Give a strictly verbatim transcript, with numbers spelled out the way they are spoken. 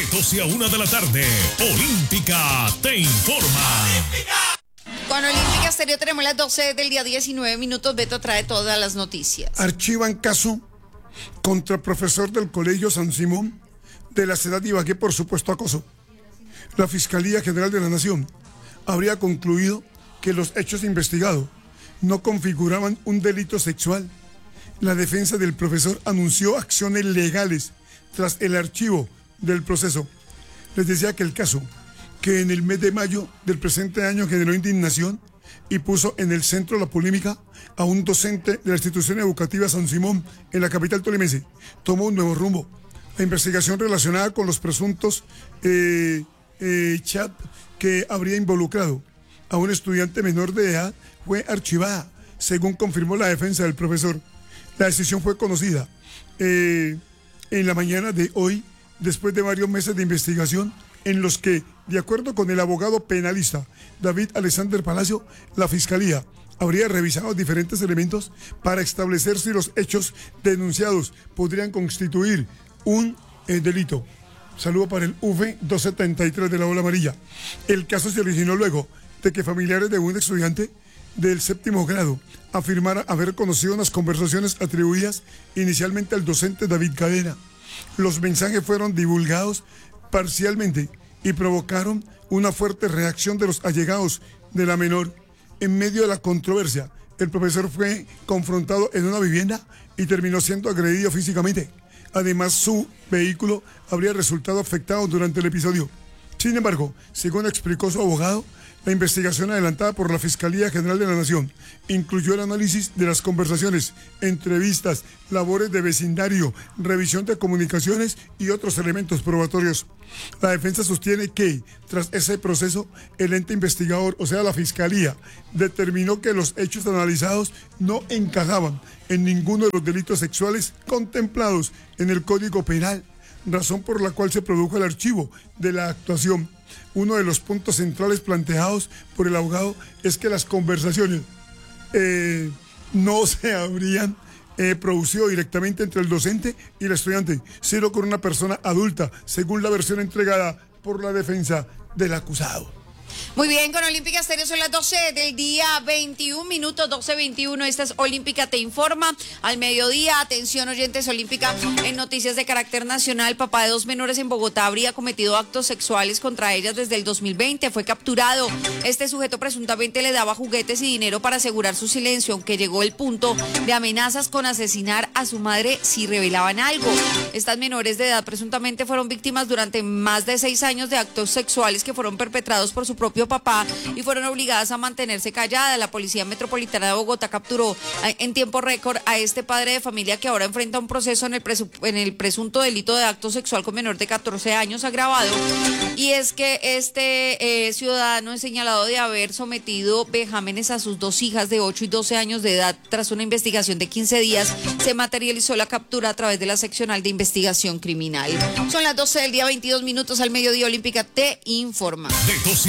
doce a una de la tarde, Olímpica te informa. Con Olímpica Estéreo tenemos las doce del día, diecinueve minutos. Beto trae todas las noticias. Archivan caso contra profesor del Colegio San Simón de la ciudad de Ibagué por supuesto acoso. La Fiscalía General de la Nación habría concluido que los hechos investigados no configuraban un delito sexual. La defensa del profesor anunció acciones legales tras el archivo del proceso. Les decía que el caso, que en el mes de mayo del presente año generó indignación y puso en el centro de la polémica a un docente de la institución educativa San Simón en la capital tolimense, tomó un nuevo rumbo. La investigación relacionada con los presuntos eh, eh, chat que habría involucrado a un estudiante menor de edad fue archivada, según confirmó la defensa del profesor. La decisión fue conocida eh, en la mañana de hoy, después de varios meses de investigación, en los que, de acuerdo con el abogado penalista David Alexander Palacio, la Fiscalía habría revisado diferentes elementos para establecer si los hechos denunciados podrían constituir un eh, delito. Saludo para el U F doscientos setenta y tres de la Ola Amarilla. El caso se originó luego de que familiares de un estudiante del séptimo grado afirmara haber conocido unas conversaciones atribuidas inicialmente al docente David Cadena. Los mensajes fueron divulgados parcialmente y provocaron una fuerte reacción de los allegados de la menor. En medio de la controversia, el profesor fue confrontado en una vivienda y terminó siendo agredido físicamente. Además, su vehículo habría resultado afectado durante el episodio. Sin embargo, según explicó su abogado, la investigación adelantada por la Fiscalía General de la Nación incluyó el análisis de las conversaciones, entrevistas, labores de vecindario, revisión de comunicaciones y otros elementos probatorios. La defensa sostiene que, tras ese proceso, el ente investigador, o sea, la Fiscalía, determinó que los hechos analizados no encajaban en ninguno de los delitos sexuales contemplados en el Código Penal, razón por la cual se produjo el archivo de la actuación. Uno de los puntos centrales planteados por el abogado es que las conversaciones eh, no se habrían eh, producido directamente entre el docente y el estudiante, sino con una persona adulta, según la versión entregada por la defensa del acusado. Muy bien, con Olímpica Estéreo son las doce del día, veintiún minutos, doce veintiuno. Esta es Olímpica te informa. Al mediodía, atención oyentes, Olímpica en noticias de carácter nacional. Papá de dos menores en Bogotá habría cometido actos sexuales contra ellas desde el dos mil veinte. Fue capturado. Este sujeto presuntamente le daba juguetes y dinero para asegurar su silencio, aunque llegó el punto de amenazas con asesinar a su madre si revelaban algo. Estas menores de edad presuntamente fueron víctimas durante más de seis años de actos sexuales que fueron perpetrados por su propio papá y fueron obligadas a mantenerse calladas. La Policía Metropolitana de Bogotá capturó en tiempo récord a este padre de familia que ahora enfrenta un proceso en el, presu en el presunto delito de acto sexual con menor de catorce años agravado. Y es que este eh, ciudadano es señalado de haber sometido vejámenes a sus dos hijas de ocho y doce años de edad. Tras una investigación de quince días, se materializó la captura a través de la seccional de investigación criminal. Son las doce del día, veintidós minutos. Al mediodía, Olímpica te informa. De doce